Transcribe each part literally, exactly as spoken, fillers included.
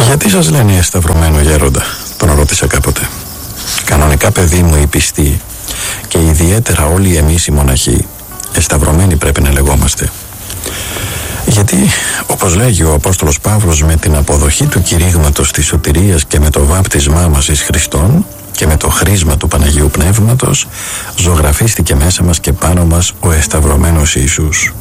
Γιατί σας λένε σταυρωμένο γέροντα, τον ρώτησα κάποτε. Κανονικά, παιδί μου, οι πιστοί και ιδιαίτερα όλοι εμείς οι μοναχοί εσταυρωμένοι πρέπει να λεγόμαστε. Γιατί, όπως λέγει ο Απόστολος Παύλος, με την αποδοχή του κηρύγματος της σωτηρίας και με το βάπτισμά μας εις Χριστόν και με το χρήσμα του Παναγίου Πνεύματος ζωγραφίστηκε μέσα μας και πάνω μας ο εσταυρωμένος Ιησούς.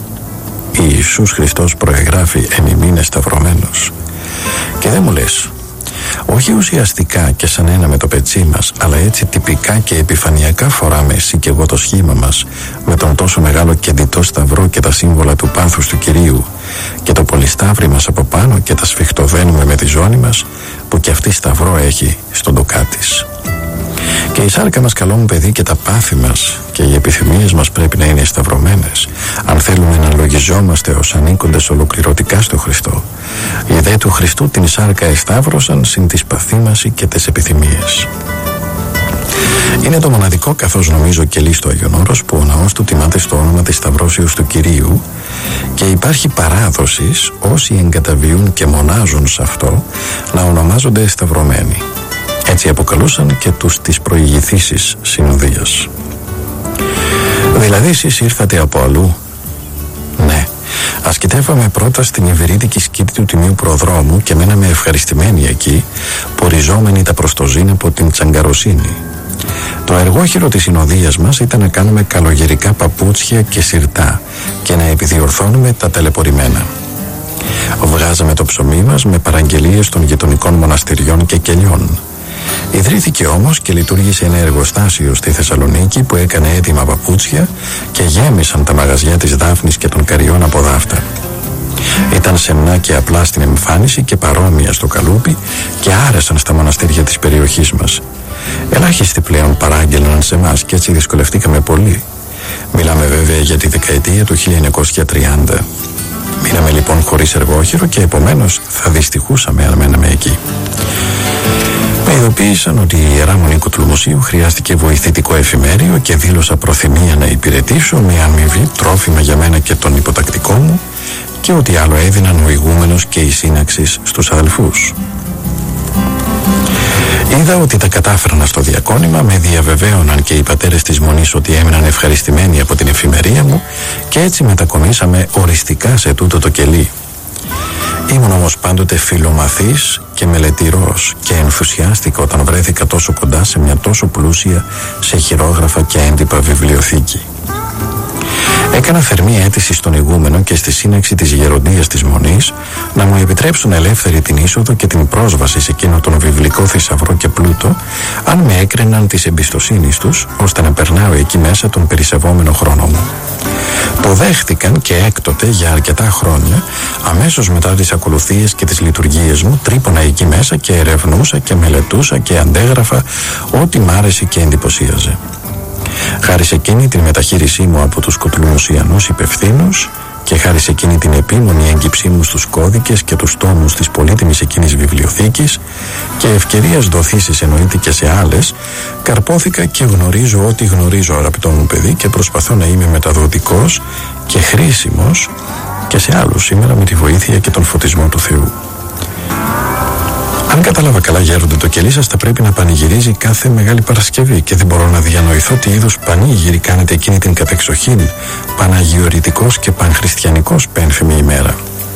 Ιησούς Χριστός προεγράφει «Εν ημίν εσταυρωμένος». Και δεν μου λες, όχι ουσιαστικά και σαν ένα με το πετσί μας, αλλά έτσι τυπικά και επιφανειακά φοράμε εσύ και εγώ το σχήμα μας με τον τόσο μεγάλο και ντυτό σταυρό και τα σύμβολα του πάθους του Κυρίου και το πολυσταύρι μας από πάνω και τα σφιχτοδένουμε με τη ζώνη μας που και αυτή σταυρό έχει στον τοκά της. Και η σάρκα μας, καλό μου παιδί, και τα πάθη μας και οι επιθυμίες μας πρέπει να είναι σταυρωμένες αν θέλουμε να λογιζόμαστε ως ανήκοντες ολοκληρωτικά στο Χριστό. Οι δε του Χριστού την σάρκα εσταύρωσαν συν της παθήμαση και τις επιθυμίες. Είναι το μοναδικό, καθώς νομίζω και λύστο Άγιον Όρος, που ο ναός του τιμάται στο όνομα της Σταυρώσεως του Κυρίου και υπάρχει παράδοσης όσοι εγκαταβιούν και μονάζουν σε αυτό να ονομάζονται σταυρωμένοι. Έτσι αποκαλούσαν και τους της προηγηθήσεις συνοδείας. Δηλαδή εσείς ήρθατε από αλλού? Ναι. Ασκητεύαμε πρώτα στην Ιβηρίτικη σκήτη του Τιμίου Προδρόμου και μέναμε ευχαριστημένοι εκεί, ποριζόμενοι τα προστοζήν από την τσαγκαροσύνη. Το εργόχειρο της συνοδείας μας ήταν να κάνουμε καλογερικά παπούτσια και σιρτά και να επιδιορθώνουμε τα ταλαιπωρημένα. Βγάζαμε το ψωμί μας με παραγγελίες των γειτονικών μοναστηριών και κελιών. Ιδρύθηκε όμως και λειτουργήσε ένα εργοστάσιο στη Θεσσαλονίκη που έκανε έτοιμα παπούτσια και γέμισαν τα μαγαζιά της Δάφνης και των Καριών από δάφτα. Ήταν σεμνά και απλά στην εμφάνιση και παρόμοια στο καλούπι και άρεσαν στα μοναστήρια της περιοχής μας. Ελάχιστοι πλέον παράγγελναν σε εμάς και έτσι δυσκολευτήκαμε πολύ. Μιλάμε βέβαια για τη δεκαετία του χίλια εννιακόσια τριάντα. Μείναμε λοιπόν χωρίς εργόχειρο και επομένως θα δυστυχούσαμε αν μέναμε εκεί. Με ειδοποίησαν ότι η Ιερά Μονή Κουτουλμουσίου χρειάστηκε βοηθητικό εφημέριο και δήλωσα προθυμία να υπηρετήσω με αμοιβή τρόφιμα για μένα και τον υποτακτικό μου και ότι άλλο έδιναν ο ηγούμενος και η σύναξης στους αδελφούς. Είδα ότι τα κατάφερνα στο διακόνημα, με διαβεβαίωναν και οι πατέρες της Μονής ότι έμειναν ευχαριστημένοι από την εφημερία μου και έτσι μετακομίσαμε οριστικά σε τούτο το κελί. Ήμουν όμως πάντοτε φιλομαθής και μελετηρός και ενθουσιάστηκα όταν βρέθηκα τόσο κοντά σε μια τόσο πλούσια σε χειρόγραφα και έντυπα βιβλιοθήκη. Έκανα θερμή αίτηση στον ηγούμενο και στη σύναξη της γεροντείας της Μονής να μου επιτρέψουν ελεύθερη την είσοδο και την πρόσβαση σε εκείνο τον βιβλικό θησαυρό και πλούτο, αν με έκριναν της εμπιστοσύνης τους, ώστε να περνάω εκεί μέσα τον περισεβόμενο χρόνο μου. Το δέχτηκαν και έκτοτε για αρκετά χρόνια, αμέσως μετά τις ακολουθίες και τις λειτουργίες μου, τρύπωνα εκεί μέσα και ερευνούσα και μελετούσα και αντέγραφα ό,τι μ' άρεσε και εντυπωσίαζε. Χάρη σε εκείνη την μεταχείρισή μου από τους κουτουλμουσιανούς υπευθύνους και χάρη σε εκείνη την επίμονη έγκυψή μου στους κώδικες και τους τόμους της πολύτιμης εκείνης βιβλιοθήκης και ευκαιρίας δοθήσεις εννοείται και σε άλλες, καρπόθηκα και γνωρίζω ό,τι γνωρίζω, αγαπητό μου παιδί, και προσπαθώ να είμαι μεταδοτικός και χρήσιμος και σε άλλους σήμερα με τη βοήθεια και τον φωτισμό του Θεού. Αν κατάλαβα καλά, γέροντα, το κελί σας θα πρέπει να πανηγυρίζει κάθε Μεγάλη Παρασκευή και δεν μπορώ να διανοηθώ τι είδους πανήγυρη κάνετε εκείνη την κατεξοχήν παναγιορητικός και πανχριστιανικός πένθυμη ημέρα.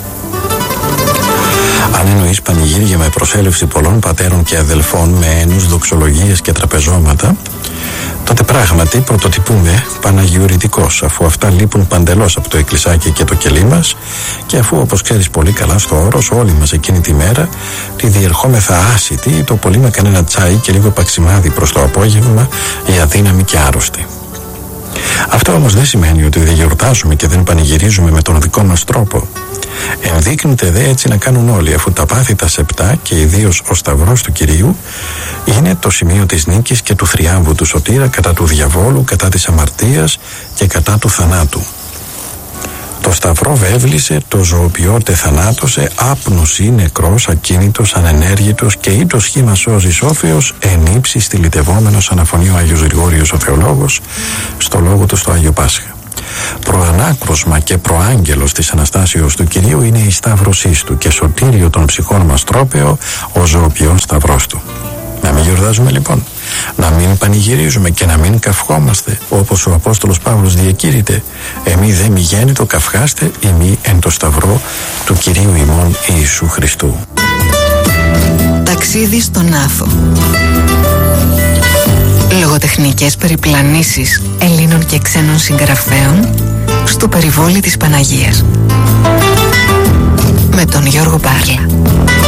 Αν εννοείς πανηγύρια με προσέλευση πολλών πατέρων και αδελφών με ένους, δοξολογίες και τραπεζώματα, τότε πράγματι πρωτοτυπούμε παναγιορητικός, αφού αυτά λείπουν παντελώς από το εκκλησάκι και το κελί μας και αφού, όπως ξέρεις πολύ καλά στο Όρος, όλοι μας εκείνη τη μέρα τη διερχόμεθα άσυτη, το πολύ με κανένα τσάι και λίγο παξιμάδι προς το απόγευμα, οι αδύναμοι και άρρωστοι. Αυτό όμως δεν σημαίνει ότι δεν γιορτάζουμε και δεν πανηγυρίζουμε με τον δικό μας τρόπο. Ενδείκνυται δε έτσι να κάνουν όλοι, αφού τα πάθη τα σεπτά και ιδίως ο Σταυρός του Κυρίου είναι το σημείο της νίκης και του θριάμβου του σωτήρα κατά του διαβόλου, κατά της αμαρτίας και κατά του θανάτου. Το Σταυρό βέβλησε, το ζωοποιό τεθανάτωσε, άπνος ή νεκρός, ακίνητος, ανενέργητος και ή το σχήμα σώζης όφεος, εν ύψη στυλιτευόμενος, αναφωνεί ο Άγιος Γρηγόριος ο Θεολόγος στο λόγο του στο Άγιο Πάσχα. Προανάκροσμα και προάγγελος της Αναστάσεως του Κυρίου είναι η σταύρωσής του και σωτήριο των ψυχών μας τρόπαιο ο ζωοποιός σταυρός του. Να μην γιορτάζουμε λοιπόν, να μην πανηγυρίζουμε και να μην καυχόμαστε, όπως ο Απόστολος Παύλος διακήρυται, εμεί δε μη γέννητο καυχάστε ημί εν το σταυρό του Κυρίου ημών Ιησού Χριστού. Ταξίδι στον Άθο. Λογοτεχνικές περιπλανήσεις Ελλήνων και ξένων συγγραφέων στο περιβόλι της Παναγίας. Με τον Γιώργο Μπάρλα.